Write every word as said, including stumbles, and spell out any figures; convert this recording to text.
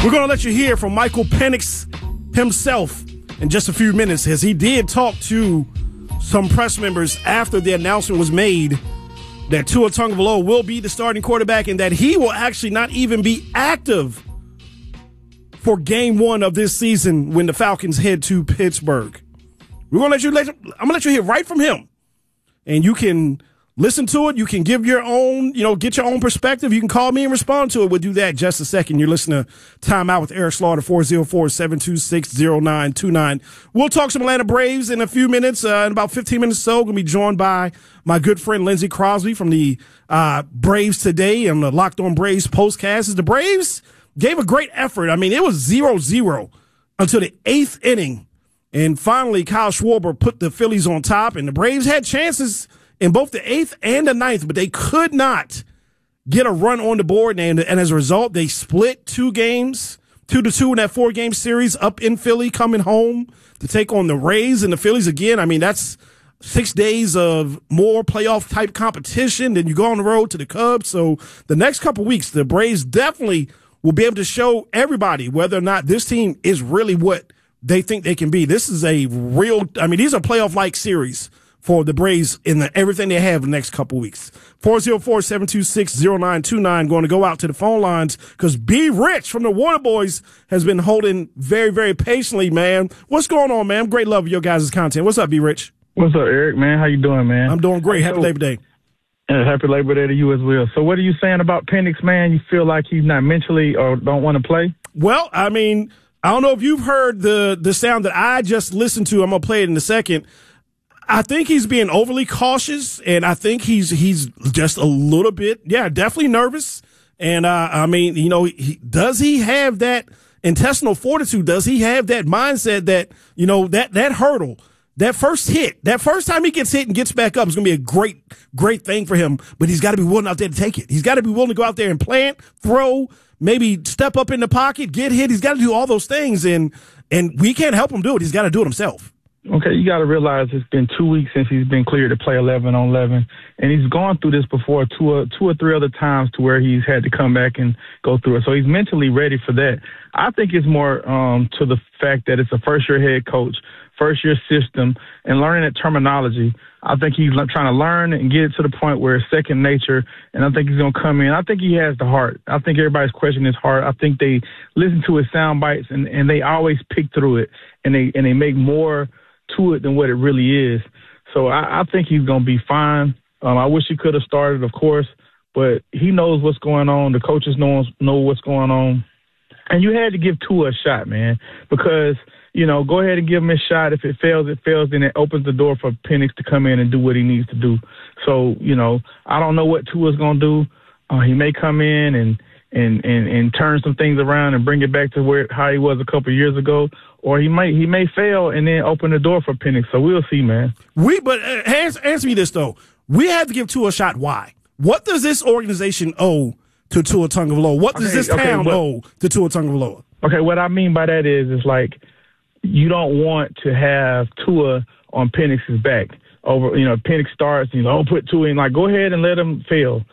We're going to let you hear from Michael Penix himself in just a few minutes, as he did talk to some press members after the announcement was made that Tua Tagovailoa will be the starting quarterback and that he will actually not even be active for game one of this season when the Falcons head to Pittsburgh. We're going to let you, let, I'm going to let you hear right from him, and you can listen to it. You can give your own, you know, get your own perspective. You can call me and respond to it. We'll do that in just a second. You're listening to Time Out with Eric Slaughter, four oh four, seven two six, oh nine two nine. We'll talk some Atlanta Braves in a few minutes. Uh, in about fifteen minutes or so, going to be joined by my good friend Lindsey Crosby from the uh, Braves Today and the Locked On Braves postcast. The Braves gave a great effort. I mean, it was zero zero until the eighth inning. And finally, Kyle Schwarber put the Phillies on top, and the Braves had chances in both the eighth and the ninth, but they could not get a run on the board. And, and as a result, they split two games, two to two in that four-game series up in Philly, coming home to take on the Rays and the Phillies again. I mean, that's six days of more playoff-type competition. Then you go on the road to the Cubs. So the next couple weeks, the Braves definitely will be able to show everybody whether or not this team is really what they think they can be. This is a real, I mean, these are playoff-like series for the Braves in the, everything they have in the next couple weeks. four oh four, seven two six, oh nine two nine. Going to go out to the phone lines because B. Rich from the Water Boys has been holding very, very patiently, man. What's going on, man? Great love of your guys' content. What's up, B. Rich? What's up, Eric, man? How you doing, man? I'm doing great. Happy so, Labor Day. Yeah, happy Labor Day to you as well. So what are you saying about Penix, man? You feel like he's not mentally or don't want to play? Well, I mean, I don't know if you've heard the, the sound that I just listened to. I'm going to play it in a second. I think he's being overly cautious, and I think he's he's just a little bit, yeah, definitely nervous. And, uh, I mean, you know, he, does he have that intestinal fortitude? Does he have that mindset that, you know, that, that hurdle, that first hit, that first time he gets hit and gets back up is going to be a great, great thing for him, but he's got to be willing out there to take it. He's got to be willing to go out there and plant, throw, maybe step up in the pocket, get hit. He's got to do all those things, and and we can't help him do it. He's got to do it himself. Okay, you got to realize it's been two weeks since he's been cleared to play eleven on eleven, and he's gone through this before two or, two or three other times to where he's had to come back and go through it. So he's mentally ready for that. I think it's more um, to the fact that it's a first-year head coach, first-year system, and learning that terminology. I think he's trying to learn and get it to the point where it's second nature, and I think he's going to come in. I think he has the heart. I think everybody's questioning his heart. I think they listen to his sound bites, and, and they always pick through it, and they and they make more to it than what it really is. So I, I think he's going to be fine. Um, I wish he could have started, of course, but he knows what's going on. The coaches know, know what's going on. And you had to give Tua a shot, man, because, you know, go ahead and give him a shot. If it fails, it fails, then it opens the door for Penix to come in and do what he needs to do. So, you know, I don't know what Tua's going to do. Uh, he may come in and, and, and, and turn some things around and bring it back to where how he was a couple of years ago, or he might he may fail and then open the door for Penix. So we'll see, man. We but uh, answer, answer me this though: we have to give Tua a shot. Why? What does this organization owe to Tua Tagovailoa? What does okay, this town okay, what, owe to Tua Tagovailoa? Okay, what I mean by that is, is like you don't want to have Tua on Penix's back. Over, you know, Penix starts, you know, don't put Tua in. Like, go ahead and let him fail.